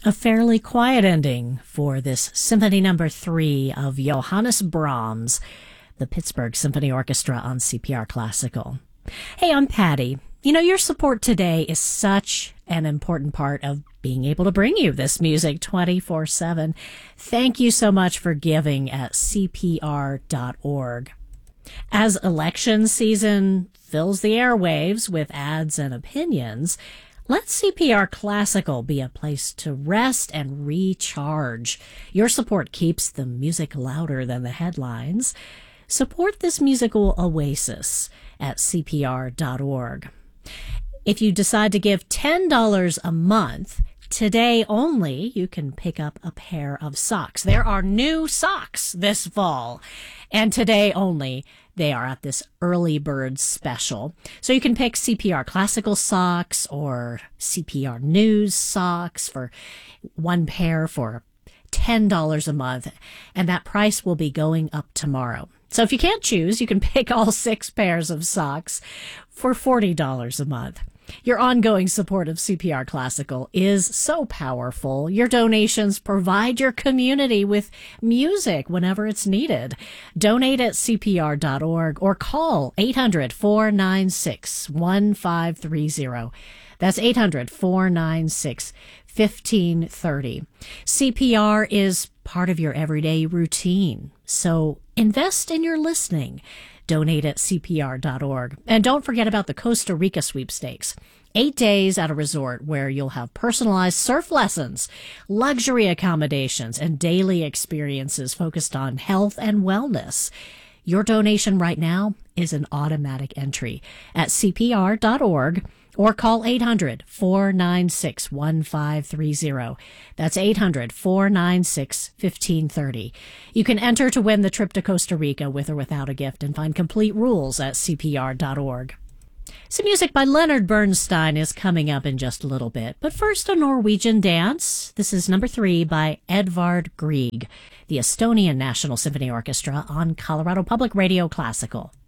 A fairly quiet ending for this Symphony Number 3 of Johannes Brahms, the Pittsburgh Symphony Orchestra on CPR Classical. Hey, I'm Patty. You know, your support today is such an important part of being able to bring you this music 24/7. Thank you so much for giving at CPR.org. As election season fills the airwaves with ads and opinions, let CPR Classical be a place to rest and recharge. Your support keeps the music louder than the headlines. Support this musical oasis at CPR.org. If you decide to give $10 a month, today only, you can pick up a pair of socks. There are new socks this fall, and today only, they are at this early bird special. So you can pick CPR Classical socks or CPR News socks for one pair for $10 a month, and that price will be going up tomorrow. So if you can't choose, you can pick all 6 pairs of socks for $40 a month. Your ongoing support of CPR Classical is so powerful. Your donations provide your community with music whenever it's needed. Donate at CPR.org or call 800-496-1530. That's 800-496-1530. CPR is part of your everyday routine, so invest in your listening. Donate at CPR.org. And don't forget about the Costa Rica sweepstakes. 8 days at a resort where you'll have personalized surf lessons, luxury accommodations, and daily experiences focused on health and wellness. Your donation right now is an automatic entry at CPR.org or call 800-496-1530. That's 800-496-1530. You can enter to win the trip to Costa Rica with or without a gift and find complete rules at CPR.org. Some music by Leonard Bernstein is coming up in just a little bit, but first a Norwegian dance. This is number 3 by Edvard Grieg, the Estonian National Symphony Orchestra on Colorado Public Radio Classical.